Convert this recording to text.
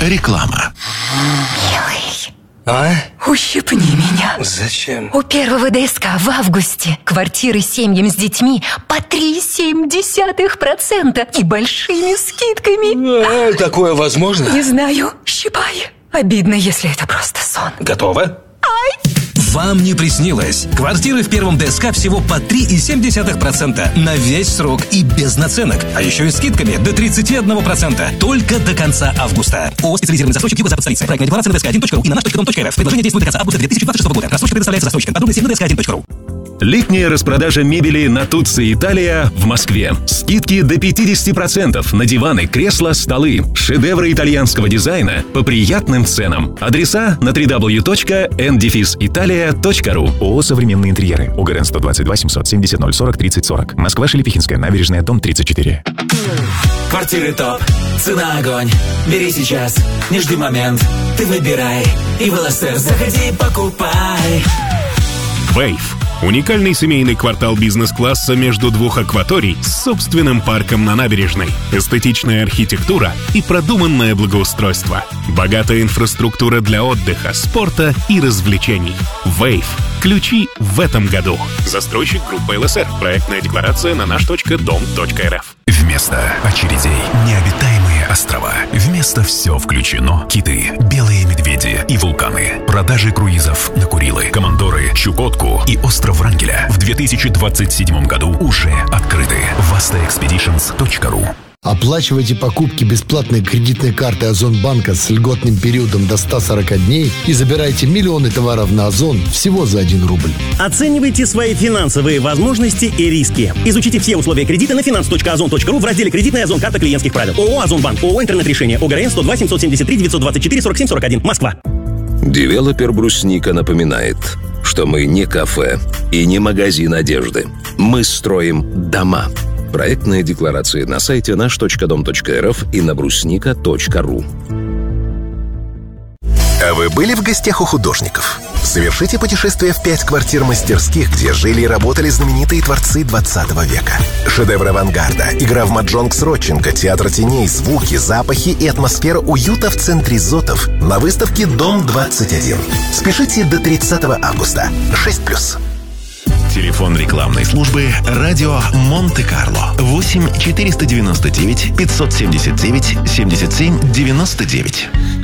Реклама. Милый, А? ущипни меня. Зачем? У первого ДСК в августе квартиры семьям с детьми по 3,7% и большими скидками. Такое возможно? Не знаю, щипай. Обидно, если это просто сон. Готово? Вам не приснилось. Квартиры в первом ДСК всего по 3,7% на весь срок и без наценок. А еще и скидками до 31%. Только до конца августа. ООО «Специализированный застройщик Юго-Запад столицы». Проектная декларация на dsk1.ru и на наш.дом.рф. Предложение действует до конца августа 2026 года. Рассрочка предоставляется застройщикам. Подробности на dsk1.ru. Летняя распродажа мебели на Туцци Италия в Москве. Скидки до 50% на диваны, кресла, столы. Шедевры итальянского дизайна по приятным ценам. Адреса на www.n-italia.ru. ООО «Современные интерьеры». УГРН 122 770 040 3040. Москва, Шелепихинская, набережная, дом 34. Квартиры топ, цена огонь. Бери сейчас, не жди момент. Ты выбирай, и в ЛСР заходи, покупай. Вейв. Уникальный семейный квартал бизнес-класса между двух акваторий с собственным парком на набережной, эстетичная архитектура и продуманное благоустройство. Богатая инфраструктура для отдыха, спорта и развлечений. Вейв. Ключи в этом году. Застройщик группы ЛСР. Проектная декларация на наш.дом.рф. Вместо очередей необитаемые острова. Вместо все включено. Киты, белые медведи и вулканы. Продажи круизов на Курилы, Командоры, Чукотку и остров Врангеля в 2027 году уже открыты. vastaexpeditions.ru. Оплачивайте покупки бесплатной кредитной карты Озонбанка с льготным периодом до 140 дней и забирайте миллионы товаров на Озон всего за 1 рубль. Оценивайте свои финансовые возможности и риски. Изучите все условия кредита на finance.ozon.ru в разделе «Кредитная Озон-карта клиентских правил». ООО «Озонбанк», ООО «Интернет-решение», ОГРН 102 773 924 47 41, Москва. Девелопер «Брусника» напоминает, что мы не кафе и не магазин одежды. Мы строим дома. Проектная декларация на сайте наш.дом.рф и на брусника.ру. А вы были в гостях у художников? Совершите путешествие в 5 квартир-мастерских, где жили и работали знаменитые творцы 20 века. Шедевры авангарда, игра в маджонг с Родченко, театр теней, звуки, запахи и атмосфера уюта в центре Зотов на выставке «Дом-21». Спешите до 30 августа. 6+. Телефон рекламной службы «Радио Монте-Карло» 8 499 579 77 99.